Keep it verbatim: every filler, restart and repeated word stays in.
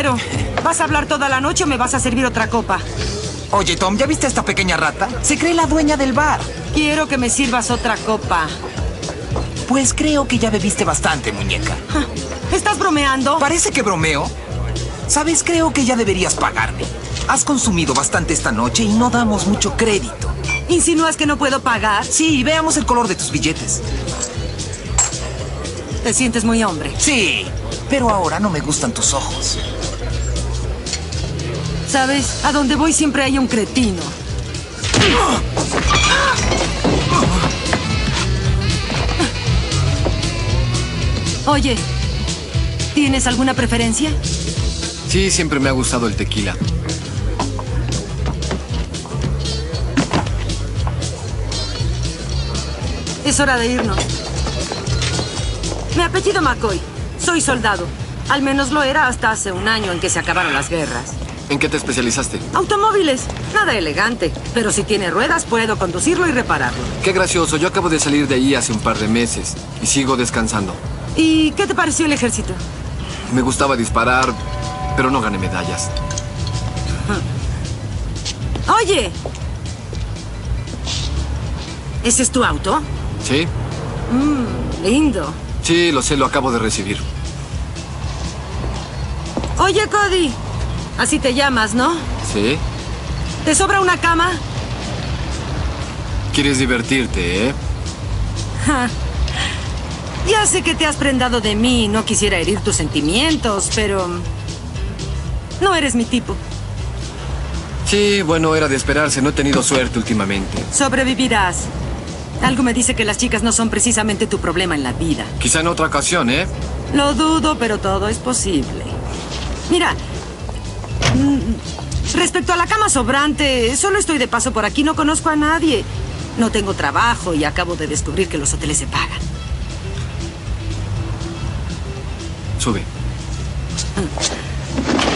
quiero. ¿Vas a hablar toda la noche o me vas a servir otra copa? Oye, Tom, ¿ya viste a esta pequeña rata? Se cree la dueña del bar. Quiero que me sirvas otra copa. Pues creo que ya bebiste bastante, muñeca. ¿Estás bromeando? Parece que bromeo. ¿Sabes? Creo que ya deberías pagarme. Has consumido bastante esta noche y no damos mucho crédito. ¿Insinúas que no puedo pagar? Sí, veamos el color de tus billetes. ¿Te sientes muy hombre? Sí, pero ahora no me gustan tus ojos. ¿Sabes? A donde voy siempre hay un cretino. Oye, ¿tienes alguna preferencia? Sí, siempre me ha gustado el tequila. Es hora de irnos. Mi apellido McCoy. Soy soldado. Al menos lo era hasta hace un año en que se acabaron las guerras. ¿En qué te especializaste? Automóviles. Nada elegante. Pero si tiene ruedas, puedo conducirlo y repararlo. Qué gracioso. Yo acabo de salir de ahí hace un par de meses y sigo descansando. ¿Y qué te pareció el ejército? Me gustaba disparar, pero no gané medallas. Oye. ¿Ese es tu auto? ¿Sí? Mmm, lindo. Sí, lo sé, lo acabo de recibir. Oye, Cody. Así te llamas, ¿no? ¿Sí? ¿Te sobra una cama? Quieres divertirte, ¿eh? Ja. Ya sé que te has prendado de mí y no quisiera herir tus sentimientos, pero... no eres mi tipo. Sí, bueno, era de esperarse. No he tenido suerte últimamente. Sobrevivirás. Algo me dice que las chicas no son precisamente tu problema en la vida. Quizá en otra ocasión, ¿eh? Lo dudo, pero todo es posible. Mira, mm, respecto a la cama sobrante, solo estoy de paso por aquí, no conozco a nadie. No tengo trabajo y acabo de descubrir que los hoteles se pagan. Sube. Mm.